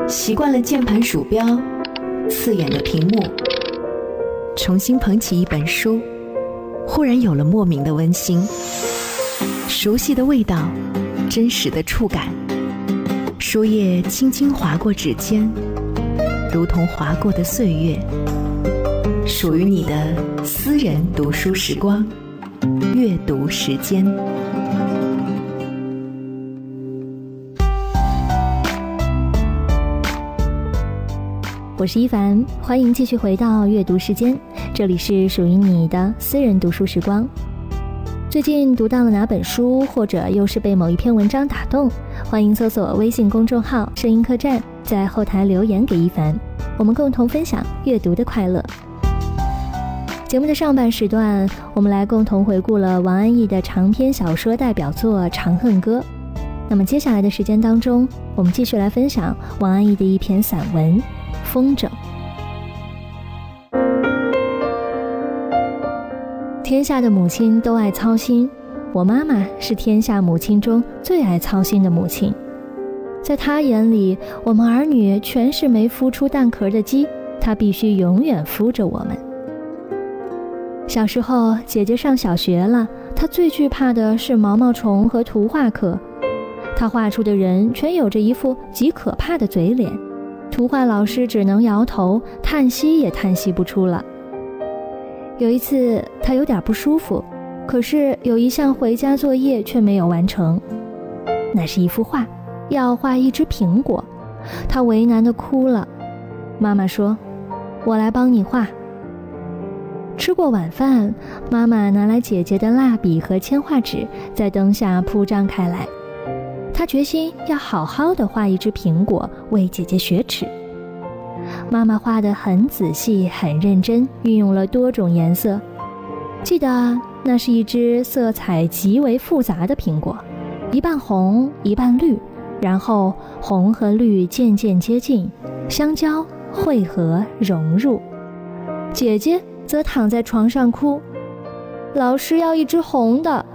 习惯了键盘鼠标，刺眼的屏幕，重新捧起一本书，忽然有了莫名的温馨，熟悉的味道，真实的触感，书页轻轻划过指尖，如同划过的岁月，属于你的私人读书时光，阅读时间。 我是一凡，欢迎继续回到阅读时间，这里是属于你的私人读书时光。最近读到了哪本书，或者又是被某一篇文章打动，欢迎搜索微信公众号声音客栈，在后台留言给一凡，我们共同分享阅读的快乐。节目的上半时段，我们来共同回顾了王安忆的长篇小说代表作《长恨歌》。那么接下来的时间当中，我们继续来分享王安忆的一篇散文《风筝》。天下的母亲都爱操心，我妈妈是天下母亲中最爱操心的母亲。在她眼里，我们儿女全是没孵出蛋壳的鸡，她必须永远孵着我们。小时候，姐姐上小学了，她最惧怕的是毛毛虫和图画课。她画出的人全有着一副极可怕的嘴脸，图画老师只能摇头，叹息也叹息不出了。有一次，她有点不舒服，可是有一项回家作业却没有完成。那是一幅画，要画一只苹果，她为难地哭了。妈妈说：“我来帮你画。”吃过晚饭，妈妈拿来姐姐的蜡笔和铅画纸，在灯下铺张开来。她决心要好好的画一只苹果，为姐姐雪耻。妈妈画得很仔细，很认真，运用了多种颜色。记得那是一只色彩极为复杂的苹果，一半红，一半绿，然后红和绿渐渐接近，相交，汇合，融入。姐姐则躺在床上哭，老师要一只红的，